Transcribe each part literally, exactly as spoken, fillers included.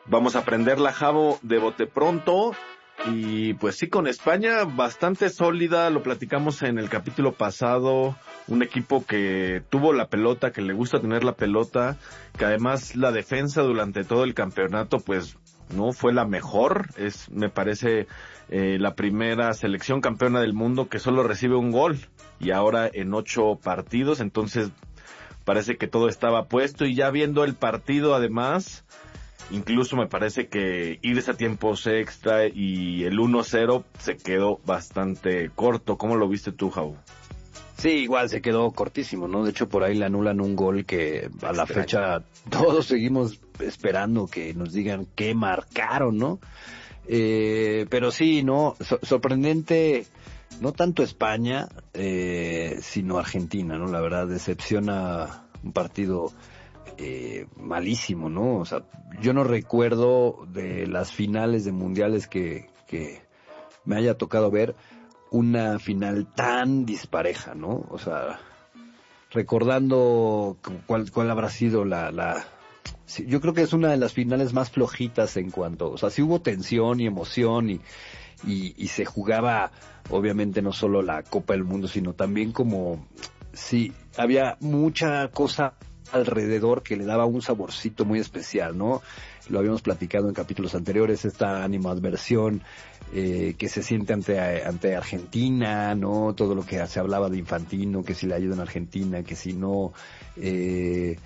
Vamos a aprenderla, Javo, de bote pronto. Y pues sí, con España bastante sólida, lo platicamos en el capítulo pasado, un equipo que tuvo la pelota, que le gusta tener la pelota, que además la defensa durante todo el campeonato pues no fue la mejor, es me parece eh, la primera selección campeona del mundo que solo recibe un gol y ahora en ocho partidos, entonces parece que todo estaba puesto y ya viendo el partido además, incluso me parece que irse a tiempos extra y el uno cero se quedó bastante corto. ¿Cómo lo viste tú, Jau? Sí, igual se quedó cortísimo, ¿no? De hecho, por ahí le anulan un gol que a la fecha todos seguimos esperando que nos digan qué marcaron, ¿no? Eh, pero sí, ¿no? So- sorprendente, no tanto España, eh, sino Argentina, ¿no? La verdad, decepciona un partido Eh, malísimo, ¿no? O sea, yo no recuerdo de las finales de mundiales que, que me haya tocado ver una final tan dispareja, ¿no? O sea, recordando cuál, cuál habrá sido la, la, sí, yo creo que es una de las finales más flojitas en cuanto, o sea, sí hubo tensión y emoción y, y, y se jugaba, obviamente, no solo la Copa del Mundo, sino también como, sí, había mucha cosa alrededor que le daba un saborcito muy especial, ¿no? Lo habíamos platicado en capítulos anteriores, esta animadversión eh, que se siente ante ante Argentina, ¿no? Todo lo que se hablaba de Infantino, que si le ayuda en Argentina, que si no, eh,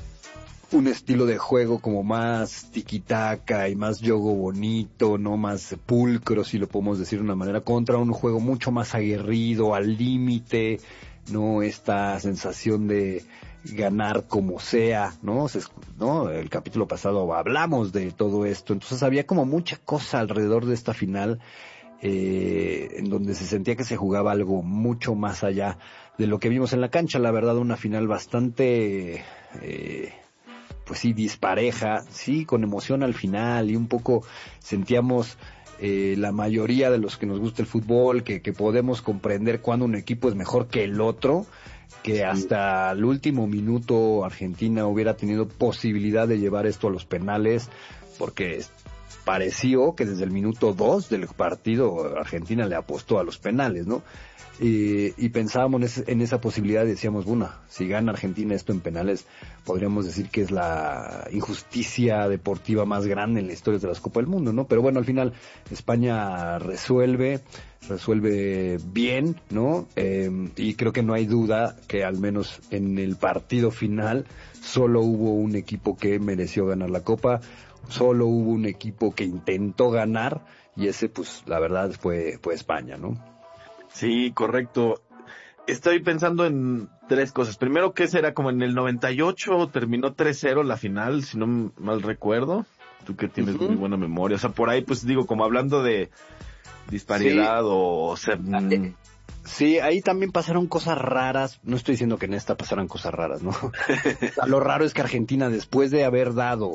un estilo de juego como más tiquitaca y más yogo bonito, no más pulcro, si lo podemos decir de una manera, contra un juego mucho más aguerrido, al límite, no esta sensación de ganar como sea, ¿no? Se, ¿no? El capítulo pasado hablamos de todo esto, entonces había como mucha cosa alrededor de esta final, eh, en donde se sentía que se jugaba algo mucho más allá de lo que vimos en la cancha, la verdad, una final bastante, eh, pues sí, dispareja, sí, con emoción al final y un poco sentíamos eh, la mayoría de los que nos gusta el fútbol, que, que podemos comprender cuando un equipo es mejor que el otro, que hasta el último minuto Argentina hubiera tenido posibilidad de llevar esto a los penales, porque pareció que desde el minuto dos del partido Argentina le apostó a los penales, ¿no? Y, y pensábamos en, ese, en esa posibilidad y decíamos, bueno, si gana Argentina esto en penales, podríamos decir que es la injusticia deportiva más grande en la historia de las Copas del Mundo, ¿no? Pero bueno, al final España resuelve, resuelve bien, ¿no? Eh, y creo que no hay duda que al menos en el partido final solo hubo un equipo que mereció ganar la Copa, solo hubo un equipo que intentó ganar y ese, pues, la verdad fue, fue España, ¿no? Sí, correcto. Estoy pensando en tres cosas. Primero, ¿qué será? Como en el noventa y ocho terminó tres cero la final, si no mal recuerdo. Tú que tienes uh-huh. muy buena memoria. O sea, por ahí, pues digo, como hablando de disparidad sí. o... o sea, mm... Sí, ahí también pasaron cosas raras. No estoy diciendo que en esta pasaran cosas raras, ¿no? O sea, lo raro es que Argentina, después de haber dado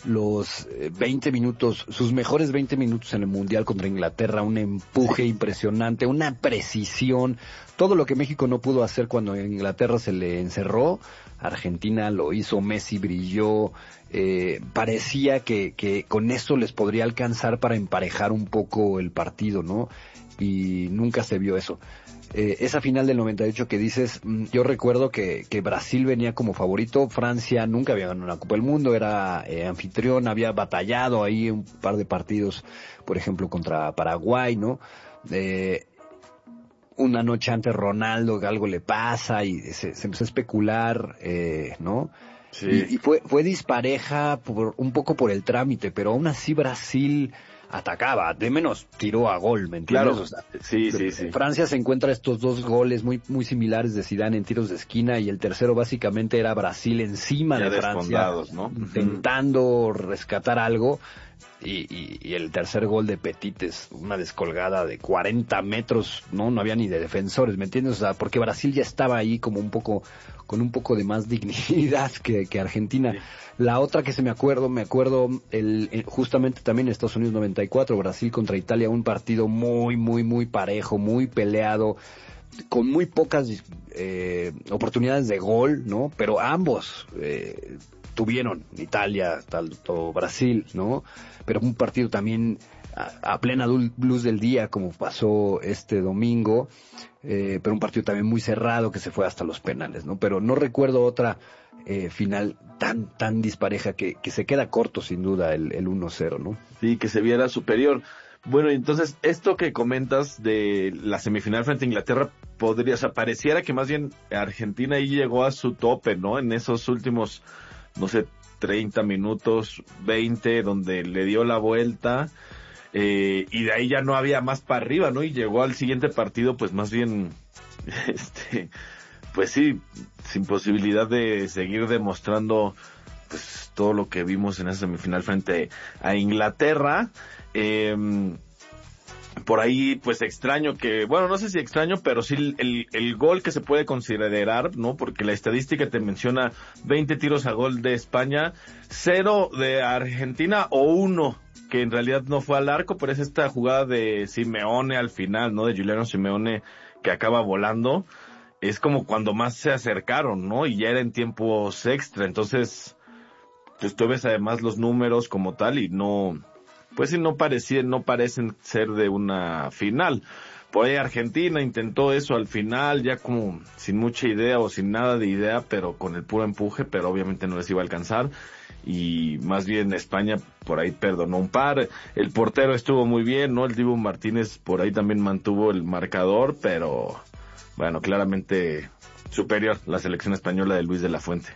los veinte minutos, sus mejores veinte minutos en el Mundial contra Inglaterra, un empuje sí. impresionante, una precisión, todo lo que México no pudo hacer cuando Inglaterra se le encerró, Argentina lo hizo, Messi brilló, eh, parecía que, que con esto les podría alcanzar para emparejar un poco el partido, ¿no? Y nunca se vio eso. Eh, esa final del noventa y ocho que dices, yo recuerdo que, que Brasil venía como favorito, Francia nunca había ganado una Copa del Mundo, era eh, anfitrión, había batallado ahí un par de partidos, por ejemplo contra Paraguay, ¿no? Eh, una noche antes Ronaldo, que algo le pasa y se, se empezó a especular, eh, ¿no? Sí. Y, y fue, fue dispareja por, un poco por el trámite, pero aún así Brasil atacaba, de menos tiró a gol, ¿me entiendes? Claro, o sea, sí, sí, sí. Francia se encuentra estos dos goles muy muy similares de Zidane en tiros de esquina y el tercero básicamente era Brasil encima ya de Francia, ¿no? Intentando uh-huh. rescatar algo y, y, y el tercer gol de Petit es una descolgada de cuarenta metros, no no había ni de defensores, ¿me entiendes? O sea, porque Brasil ya estaba ahí como un poco con un poco de más dignidad que, que Argentina. Sí. La otra que se me acuerdo, me acuerdo el, el justamente también en Estados Unidos noventa y cuatro, Brasil contra Italia, un partido muy, muy, muy parejo, muy peleado, con muy pocas eh, oportunidades de gol, ¿no? Pero ambos eh, tuvieron Italia, tanto Brasil, ¿no? Pero un partido también a, a plena luz del día, como pasó este domingo, eh, pero un partido también muy cerrado que se fue hasta los penales, ¿no? Pero no recuerdo otra eh, final tan tan dispareja que, que se queda corto sin duda el, el uno cero, ¿no? Sí, que se viera superior. Bueno, entonces, esto que comentas de la semifinal frente a Inglaterra, podría, o sea, pareciera que más bien Argentina ahí llegó a su tope, ¿no? En esos últimos, no sé, treinta minutos, veinte, donde le dio la vuelta, eh, y de ahí ya no había más para arriba, ¿no? Y llegó al siguiente partido, pues más bien, este, pues sí, sin posibilidad de seguir demostrando, pues, todo lo que vimos en esa semifinal frente a Inglaterra. Eh, por ahí, pues extraño que, bueno, no sé si extraño, pero sí el, el gol que se puede considerar, ¿no? Porque la estadística te menciona veinte tiros a gol de España, cero de Argentina o uno, que en realidad no fue al arco, pero es esta jugada de Simeone al final, ¿no? De Giuliano Simeone que acaba volando. Es como cuando más se acercaron, ¿no? Y ya era en tiempos extra, entonces, pues tú ves además los números como tal y no... pues sí, no parecían, no parecen ser de una final. Por ahí Argentina intentó eso al final, ya como sin mucha idea o sin nada de idea, pero con el puro empuje, pero obviamente no les iba a alcanzar. Y más bien España por ahí perdonó un par. El portero estuvo muy bien, ¿no? El Dibu Martínez por ahí también mantuvo el marcador, pero bueno, claramente superior la selección española de Luis de la Fuente.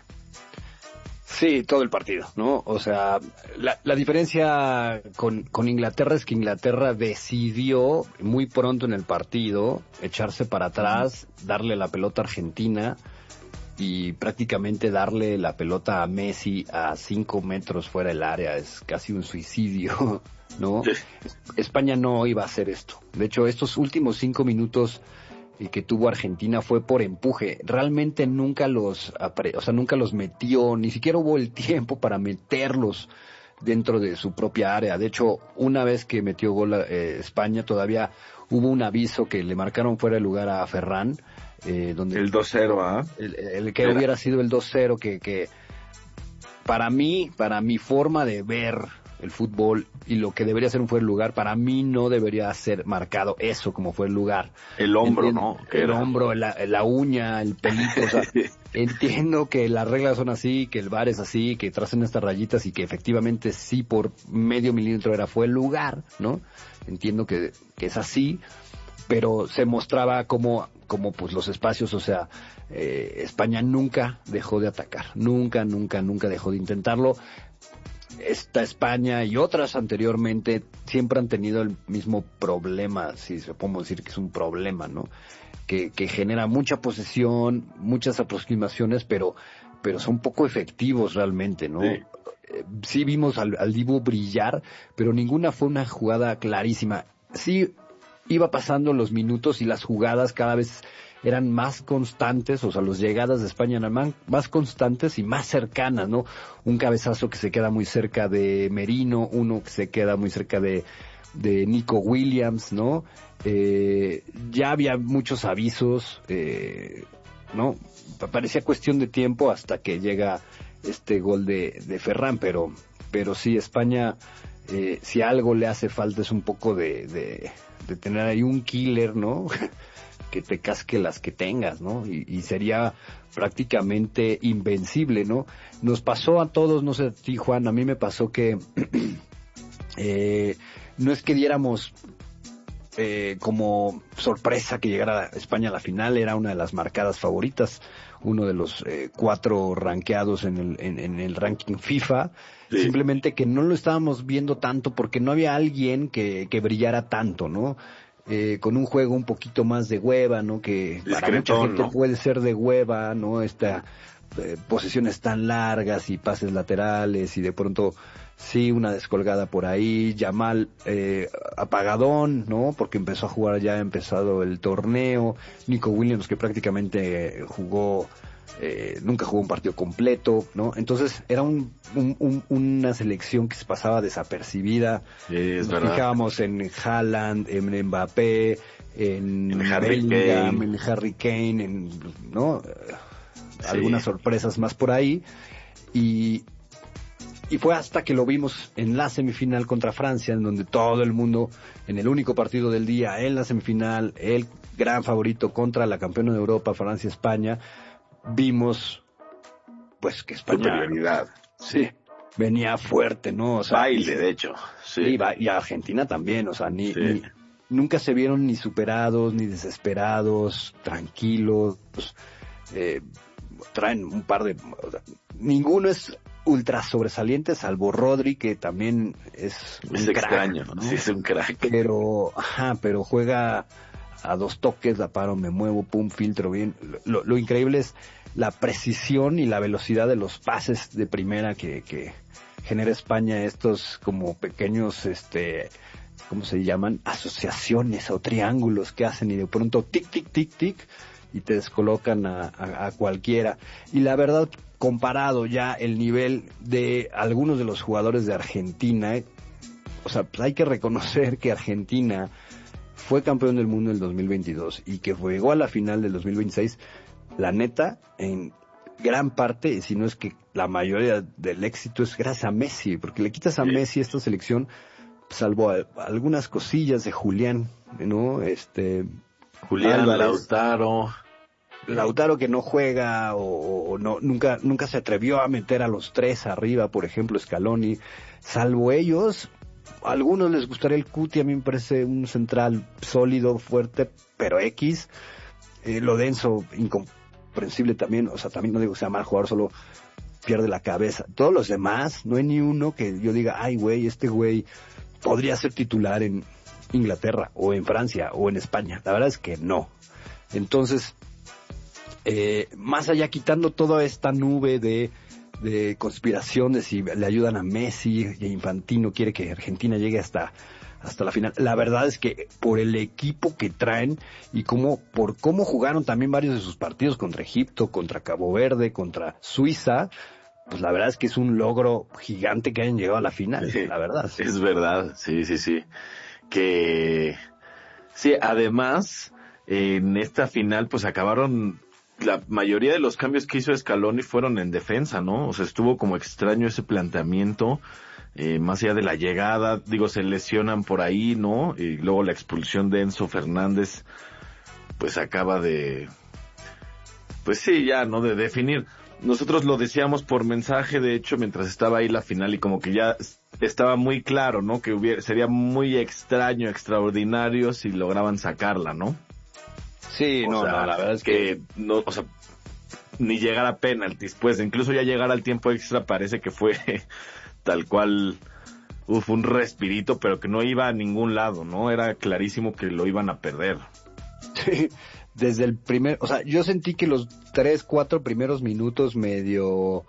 Sí, todo el partido, ¿no? O sea, la, la diferencia con, con Inglaterra es que Inglaterra decidió muy pronto en el partido echarse para atrás, darle la pelota a Argentina y prácticamente darle la pelota a Messi a cinco metros fuera del área. Es casi un suicidio, ¿no? Sí. España no iba a hacer esto. De hecho, estos últimos cinco minutos que tuvo Argentina fue por empuje. Realmente nunca los, o sea, nunca los metió, ni siquiera hubo el tiempo para meterlos dentro de su propia área. De hecho, una vez que metió gol eh, España, todavía hubo un aviso que le marcaron fuera de lugar a Ferran, eh, donde el dos cero, ¿ah? ¿eh? El, el que Era. hubiera sido el dos cero, que, que para mí, para mi forma de ver el fútbol y lo que debería ser un fuera de lugar, para mí no debería ser marcado eso como fue el lugar. El hombro, entiendo, ¿no? El hombro, la, la uña, el pelito, o sea, entiendo que las reglas son así, que el V A R es así, que tracen estas rayitas y que efectivamente sí por medio milímetro era fue el lugar, ¿no? Entiendo que, que es así, pero se mostraba como, como pues los espacios, o sea, eh, España nunca dejó de atacar, nunca, nunca, nunca dejó de intentarlo. Esta España y otras anteriormente siempre han tenido el mismo problema, si se podemos decir que es un problema, ¿no? Que, que genera mucha posesión, muchas aproximaciones, pero, pero son poco efectivos realmente, ¿no? Sí, sí vimos al, al Dibu brillar, pero ninguna fue una jugada clarísima. Sí iba pasando los minutos y las jugadas cada vez eran más constantes, o sea, las llegadas de España eran más constantes y más cercanas, ¿no? Un cabezazo que se queda muy cerca de Merino, uno que se queda muy cerca de, de Nico Williams, ¿no? Eh, ya había muchos avisos, eh, ¿no? Parecía cuestión de tiempo hasta que llega este gol de, de Ferran, pero, pero sí, España, eh, si algo le hace falta es un poco de, de, de tener ahí un killer, ¿no? Que te casque las que tengas, ¿no? Y, y sería prácticamente invencible, ¿no? Nos pasó a todos, no sé a ti, Juan, a mí me pasó que eh, no es que diéramos eh, como sorpresa que llegara España a la final, era una de las marcadas favoritas, uno de los eh, cuatro rankeados en el, en, en el ranking FIFA, sí. Simplemente que no lo estábamos viendo tanto porque no había alguien que, que brillara tanto, ¿no? Eh, con un juego un poquito más de hueva, ¿no? Que Discretón, para mucha gente ¿no? puede ser de hueva, ¿no? Esta eh, posesiones tan largas y pases laterales y de pronto sí una descolgada por ahí, Yamal eh, apagadón, ¿no? Porque empezó a jugar ya, ha empezado el torneo, Nico Williams que prácticamente jugó Eh, nunca jugó un partido completo, ¿no? Entonces era un, un, un, una selección que se pasaba desapercibida. Sí, es Nos verdad. fijábamos en Haaland, en Mbappé, en el Harry Bellingham, Kane. en Harry Kane, en, ¿no? Sí. Algunas sorpresas más por ahí. Y, y fue hasta que lo vimos en la semifinal contra Francia, en donde todo el mundo, en el único partido del día, en la semifinal, el gran favorito contra la campeona de Europa, Francia-España, vimos pues que España... Superioridad, sí. Venía fuerte, ¿no? O sea, baile, de hecho, sí. Y, y Argentina también, o sea, ni, sí. ni nunca se vieron ni superados, ni desesperados, tranquilos, eh, traen un par de... O sea, ninguno es ultra sobresaliente, salvo Rodri, que también es un es crack, extraño, ¿no? Sí, es un crack. Pero, ajá, pero juega a dos toques, la paro, me muevo, pum, filtro bien. Lo, lo increíble es la precisión y la velocidad de los pases de primera que, que genera España, estos como pequeños, este, ¿cómo se llaman? Asociaciones o triángulos que hacen y de pronto tic, tic, tic, tic, y te descolocan a, a, a cualquiera. Y la verdad, comparado ya el nivel de algunos de los jugadores de Argentina, eh, o sea, pues hay que reconocer que Argentina fue campeón del mundo en el dos mil veintidós y que llegó a la final del dos mil veintiséis, la neta, en gran parte, si no es que la mayoría del éxito es gracias a Messi, porque le quitas a sí. Messi esta selección, salvo a, a algunas cosillas de Julián, ¿no? Este... Julián, Álvarez, Lautaro... Lautaro que no juega o, o no nunca nunca se atrevió a meter a los tres arriba, por ejemplo Scaloni, salvo ellos, a algunos les gustaría el Cuti, a mí me parece un central sólido, fuerte, pero X, eh, lo denso, incomprensible también, o sea, también no digo que sea mal jugador, solo pierde la cabeza. Todos los demás, no hay ni uno que yo diga, ay güey, este güey podría ser titular en Inglaterra, o en Francia, o en España. La verdad es que no. Entonces, Eh, más allá, quitando toda esta nube de, de conspiraciones, si le ayudan a Messi y Infantino quiere que Argentina llegue hasta, hasta la final, la verdad es que por el equipo que traen y como, por cómo jugaron también varios de sus partidos contra Egipto, contra Cabo Verde, contra Suiza, pues la verdad es que es un logro gigante que hayan llegado a la final, sí, la verdad. Sí. Es verdad, sí, sí, sí. Que, sí, además, en esta final pues acabaron... La mayoría de los cambios que hizo Scaloni fueron en defensa, ¿no? O sea, estuvo como extraño ese planteamiento, eh, más allá de la llegada, digo, se lesionan por ahí, ¿no? Y luego la expulsión de Enzo Fernández, pues acaba de, pues sí, ya, ¿no? De definir. Nosotros lo decíamos por mensaje, de hecho, mientras estaba ahí la final y como que ya estaba muy claro, ¿no? Que hubiera, sería muy extraño, extraordinario si lograban sacarla, ¿no? Sí, o no, sea, no, la verdad es que, que no, o sea, ni llegar a penaltis, pues, incluso ya llegar al tiempo extra parece que fue tal cual, uf, un respirito, pero que no iba a ningún lado, ¿no? Era clarísimo que lo iban a perder. Sí, desde el primer, o sea, yo sentí que los tres, cuatro primeros minutos medio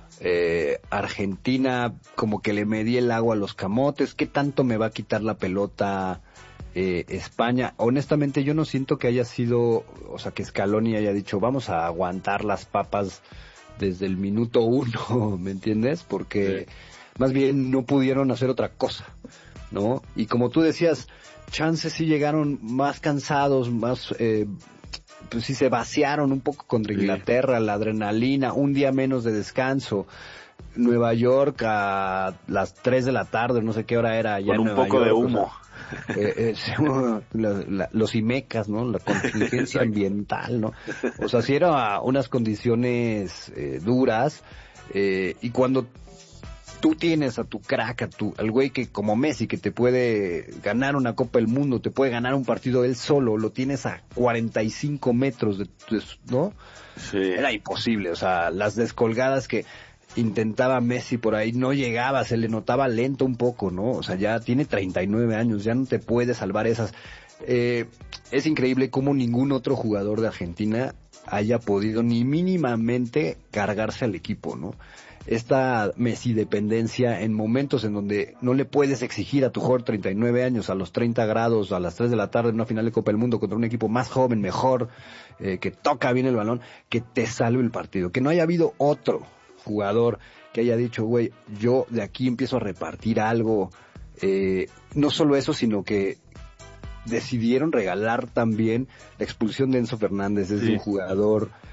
eh, Argentina como que le medí el agua a los camotes, ¿qué tanto me va a quitar la pelota Eh, España? Honestamente yo no siento que haya sido, o sea, que Scaloni haya dicho vamos a aguantar las papas desde el minuto uno, ¿me entiendes? Porque sí. Más bien no pudieron hacer otra cosa, ¿no? Y como tú decías, chances sí llegaron más cansados, más, eh, pues sí se vaciaron un poco contra Inglaterra, sí. La adrenalina, un día menos de descanso. Nueva York a las tres de la tarde, no sé qué hora era allá. Con un en Nueva poco York, de humo. O sea, Eh, eh, la, la, los IMECAS, ¿no? La contingencia ambiental, ¿no? O sea, si eran unas condiciones eh, duras, eh, y cuando tú tienes a tu crack, a tu, al güey que como Messi, que te puede ganar una Copa del Mundo, te puede ganar un partido él solo, lo tienes a cuarenta y cinco metros, de, de, ¿no? Sí. Era imposible, o sea, las descolgadas que intentaba Messi por ahí, no llegaba, se le notaba lento un poco, ¿no? O sea, ya tiene treinta y nueve años, ya no te puede salvar esas. Eh, es increíble cómo ningún otro jugador de Argentina haya podido ni mínimamente cargarse al equipo, ¿no? Esta Messi dependencia en momentos en donde no le puedes exigir a tu jugador treinta y nueve años a los treinta grados, a las tres de la tarde en una final de Copa del Mundo contra un equipo más joven, mejor, eh, que toca bien el balón, que te salve el partido, que no haya habido otro jugador que haya dicho, güey, yo de aquí empiezo a repartir algo, eh, no solo eso, sino que decidieron regalar también la expulsión de Enzo Fernández, es sí. un jugador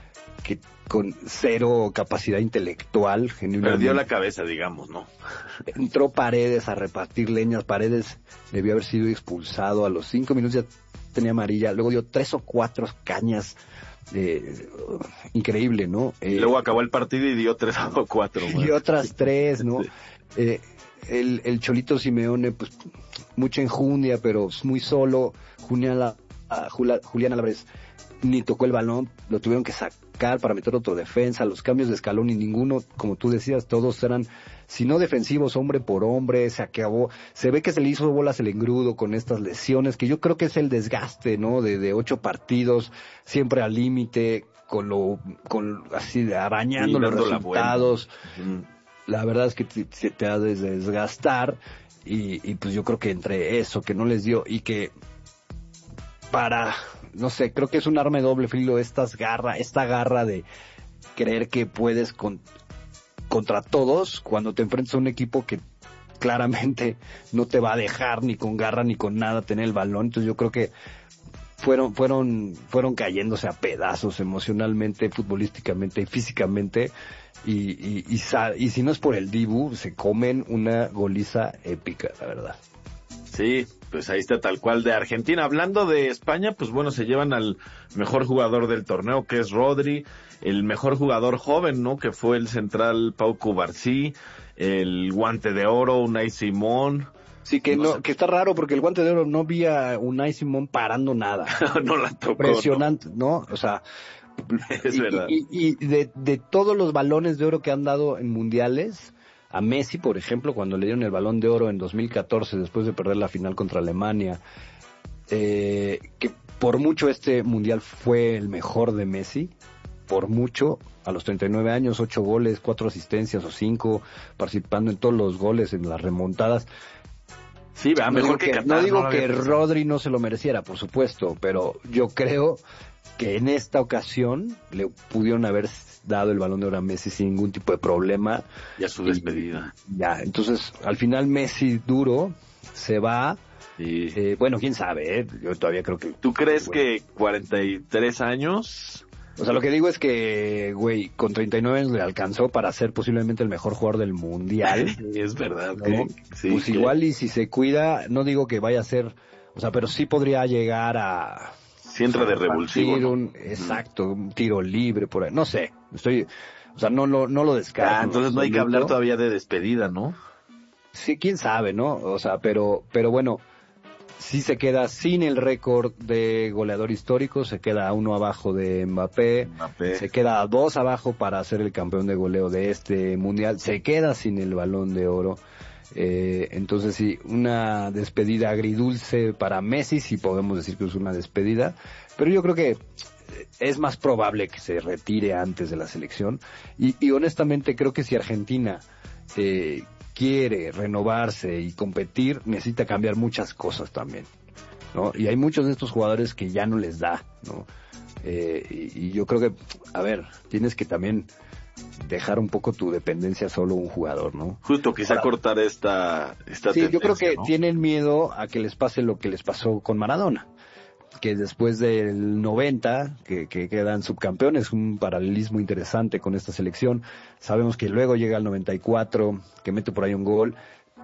que con cero capacidad intelectual, genuinamente. Perdió la cabeza, digamos, ¿no? Entró Paredes a repartir leñas. Paredes debió haber sido expulsado. A los cinco minutos ya tenía amarilla. Luego dio tres o cuatro cañas. Eh, increíble, ¿no? Y eh, luego acabó el partido y dio tres o cuatro. Y otras tres, ¿no? Sí. Eh, el, el Cholito Simeone, pues, mucha enjundia, pero muy solo. Julián, Julián Álvarez ni tocó el balón, lo tuvieron que sacar para meter otro defensa. Los cambios de escalón y ninguno, como tú decías, todos eran, si no defensivos, hombre por hombre. Se acabó, se ve que se le hizo bolas el engrudo con estas lesiones, que yo creo que es el desgaste, ¿no? De, de ocho partidos, siempre al límite, con lo, con, así, arañando los resultados. La, la verdad es que te, se te ha de desgastar, y, y pues yo creo que entre eso, que no les dio, y que para, no sé, creo que es un arma de doble filo estas garra, esta garra de creer que puedes con, contra todos cuando te enfrentas a un equipo que claramente no te va a dejar ni con garra ni con nada tener el balón. Entonces yo creo que fueron, fueron, fueron cayéndose a pedazos emocionalmente, futbolísticamente y físicamente, y, y, y, y si no es por el Dibu, se comen una goliza épica, la verdad. Sí, pues ahí está tal cual de Argentina. Hablando de España, pues bueno, se llevan al mejor jugador del torneo, que es Rodri, el mejor jugador joven, ¿no? Que fue el central Pau Cubarsí, el guante de oro, Unai Simón. Sí, que no, no que está raro porque el guante de oro no vi a Unai Simón parando nada. No la tocó. Impresionante, ¿no? ¿no? O sea, es y, verdad. Y, y, y de, de todos los balones de oro que han dado en mundiales, a Messi, por ejemplo, cuando le dieron el Balón de Oro en dos mil catorce, después de perder la final contra Alemania, eh, que por mucho este mundial fue el mejor de Messi, por mucho, a los treinta y nueve años, ocho goles, cuatro asistencias o cinco, participando en todos los goles, en las remontadas. Sí, va, no mejor digo que, que Qatar, No digo no que Rodri no se lo mereciera, por supuesto, pero yo creo que en esta ocasión le pudieron haber dado el Balón de Oro a Messi sin ningún tipo de problema. Y a su despedida. Y, ya, entonces, al final Messi duro se va. Sí. Eh, bueno, quién sabe, ¿eh? Yo todavía creo que... ¿Tú crees bueno. que cuarenta y tres años? O sea, lo que digo es que, güey, con treinta y nueve años le alcanzó para ser posiblemente el mejor jugador del mundial. Es verdad, ¿no? que, sí, pues que... igual y si se cuida, no digo que vaya a ser, o sea, pero sí podría llegar a... Sí entra de revulsivo, ¿no? un, exacto, un tiro libre por ahí, no sé, estoy, o sea, no lo, no lo descarto. Ah, entonces no hay que hablar todavía de despedida, ¿no? Sí, quién sabe, ¿no? O sea, pero, pero bueno, sí se queda sin el récord de goleador histórico, se queda a uno abajo de Mbappé, Mbappé, se queda a dos abajo para ser el campeón de goleo de este mundial, se queda sin el Balón de Oro. Eh, entonces sí, una despedida agridulce para Messi, sí podemos decir que es una despedida, pero yo creo que es más probable que se retire antes de la selección, y, y honestamente creo que si Argentina eh, quiere renovarse y competir, necesita cambiar muchas cosas también, ¿no? Y hay muchos de estos jugadores que ya no les da, ¿no? Eh, y, y yo creo que, a ver, tienes que también dejar un poco tu dependencia solo un jugador, ¿no? Justo, quizá Para... cortar esta, esta sí, yo creo que ¿no? tienen miedo a que les pase lo que les pasó con Maradona, que después del noventa, que, que quedan subcampeones, un paralelismo interesante con esta selección. Sabemos que luego llega el noventa y cuatro, que mete por ahí un gol,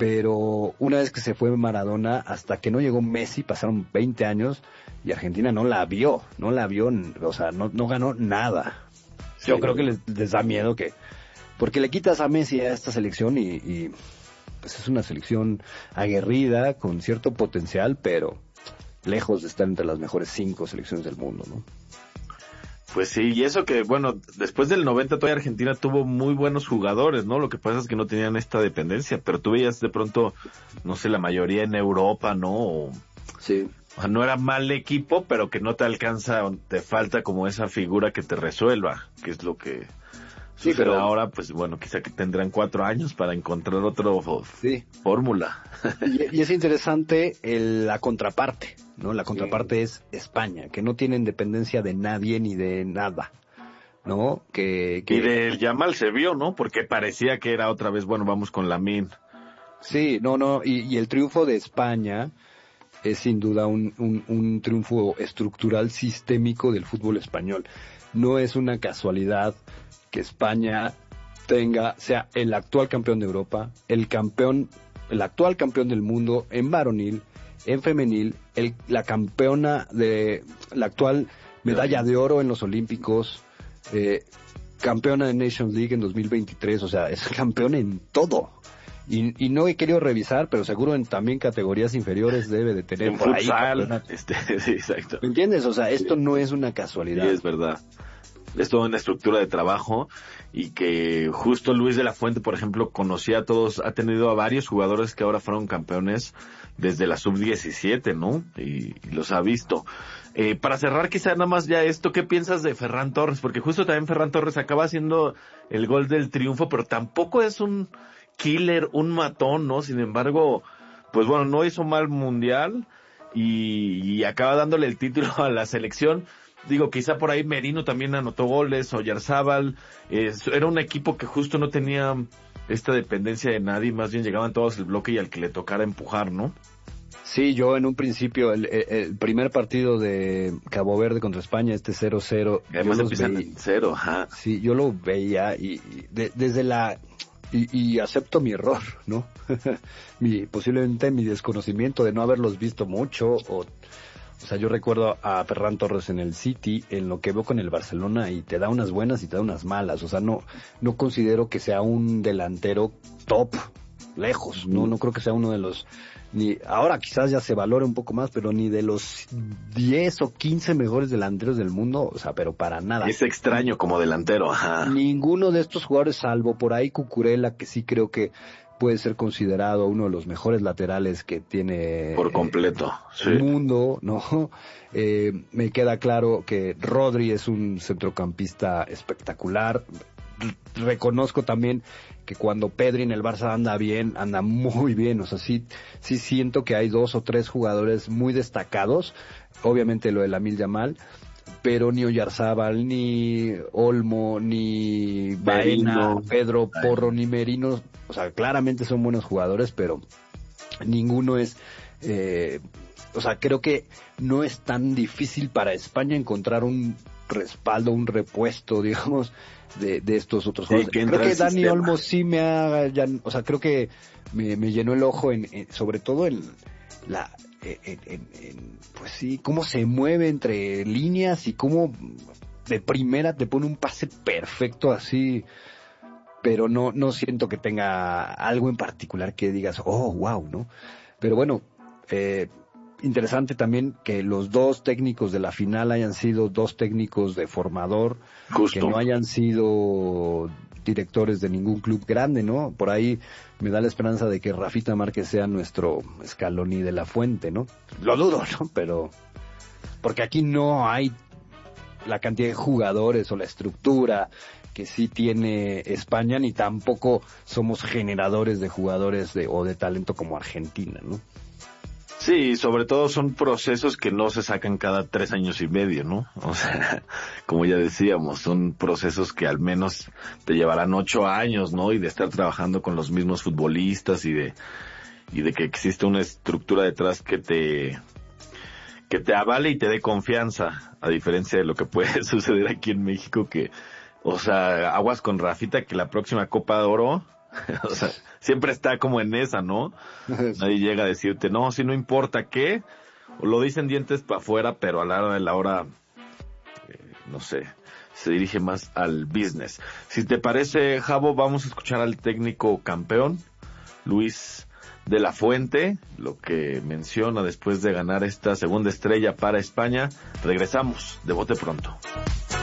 pero una vez que se fue Maradona, hasta que no llegó Messi, pasaron veinte años, y Argentina no la vio, no la vio, o sea, no, no ganó nada. Yo sí, creo que les, les da miedo que, porque le quitas a Messi a esta selección y, y pues es una selección aguerrida, con cierto potencial, pero lejos de estar entre las mejores cinco selecciones del mundo, ¿no? Pues sí, y eso que, bueno, después del noventa todavía Argentina tuvo muy buenos jugadores, ¿no? Lo que pasa es que no tenían esta dependencia, pero tú veías de pronto, no sé, la mayoría en Europa, ¿no? O, sí. O sea, no era mal equipo, pero que no te alcanza, te falta como esa figura que te resuelva, que es lo que sí, pero ahora, pues bueno, quizá que tendrán cuatro años para encontrar otro sí. fórmula. Y, y es interesante el, la contraparte, ¿no? La contraparte sí. es España, que no tienen dependencia de nadie ni de nada, ¿no? Que, que... Y del Yamal se vio, ¿no? Porque parecía que era otra vez, bueno, vamos con Lamine. Sí, no, no, y, y el triunfo de España es sin duda un, un, un triunfo estructural sistémico del fútbol español. No es una casualidad que España tenga, sea el actual campeón de Europa, el campeón, el actual campeón del mundo en varonil, en femenil, el, la campeona de, la actual medalla de oro en los Olímpicos, eh, campeona de Nations League en dos mil veintitrés, o sea, es campeón en todo. Y, y no he querido revisar, pero seguro en también categorías inferiores debe de tener en por futsal, ahí. este, sí, exacto. ¿Me entiendes? O sea, esto sí. No es una casualidad. Sí, es verdad. Es toda una estructura de trabajo y que justo Luis de la Fuente, por ejemplo, conocía a todos, ha tenido a varios jugadores que ahora fueron campeones desde la sub diecisiete, ¿no? Y, y los ha visto. Eh, para cerrar quizá nada más ya esto, ¿qué piensas de Ferran Torres? Porque justo también Ferran Torres acaba haciendo el gol del triunfo, pero tampoco es un killer, un matón, ¿no? Sin embargo, pues bueno, no hizo mal mundial y, y acaba dándole el título a la selección. Digo, quizá por ahí Merino también anotó goles, Oyarzábal, eh, era un equipo que justo no tenía esta dependencia de nadie, más bien llegaban todos el bloque y al que le tocara empujar, ¿no? Sí, yo en un principio, el, el primer partido de Cabo Verde contra España, este cero cero. Además empiezan en cero, ajá. Sí, yo lo veía y, y de, desde la... Y, y acepto mi error, ¿no? mi, posiblemente mi desconocimiento de no haberlos visto mucho o... O sea, yo recuerdo a Ferran Torres en el City, en lo que veo con el Barcelona, y te da unas buenas y te da unas malas. O sea, no, no considero que sea un delantero top, lejos. No, no creo que sea uno de los, ni, ahora quizás ya se valore un poco más, pero ni de los diez o quince mejores delanteros del mundo, o sea, pero para nada. Es extraño como delantero, ajá. Ninguno de estos jugadores, salvo por ahí Cucurella, que sí creo que puede ser considerado uno de los mejores laterales que tiene por completo eh, sí. el mundo, ¿no? Eh, me queda claro que Rodri es un centrocampista espectacular. Reconozco también que cuando Pedri en el Barça anda bien, anda muy bien, o sea, sí, sí siento que hay dos o tres jugadores muy destacados, obviamente lo de Lamine Yamal, pero ni Oyarzábal, ni Olmo, ni Baena, Pedro Porro, ni Merino, o sea, claramente son buenos jugadores, pero ninguno es, eh, o sea, creo que no es tan difícil para España encontrar un respaldo, un repuesto, digamos, de, de estos otros sí, jugadores. Que creo que Dani sistema. Olmo sí me ha, ya, o sea, creo que me, me llenó el ojo en, en sobre todo en la, En, en, en, pues sí, cómo se mueve entre líneas y cómo de primera te pone un pase perfecto así, pero no, no siento que tenga algo en particular que digas, oh, wow, ¿no? Pero bueno, eh, interesante también que los dos técnicos de la final hayan sido dos técnicos de formador, Justo. que no hayan sido directores de ningún club grande, ¿no? Por ahí me da la esperanza de que Rafita Márquez sea nuestro Scaloni de la Fuente, ¿no? Lo dudo, ¿no? Pero porque aquí no hay la cantidad de jugadores o la estructura que sí tiene España, ni tampoco somos generadores de jugadores de, o de talento como Argentina, ¿no? Sí, sobre todo son procesos que no se sacan cada tres años y medio, ¿no? O sea, como ya decíamos, son procesos que al menos te llevarán ocho años, ¿no? Y de estar trabajando con los mismos futbolistas y de, y de que existe una estructura detrás que te, que te avale y te dé confianza, a diferencia de lo que puede suceder aquí en México que, o sea, aguas con Rafita que la próxima Copa de Oro, o sea, siempre está como en esa, ¿no? Nadie llega a decirte, no, si no importa qué, o lo dicen dientes para afuera, pero a la hora de la hora, eh, no sé, se dirige más al business. Si te parece, Javo, vamos a escuchar al técnico campeón, Luis de la Fuente, lo que menciona después de ganar esta segunda estrella para España. Regresamos de bote pronto.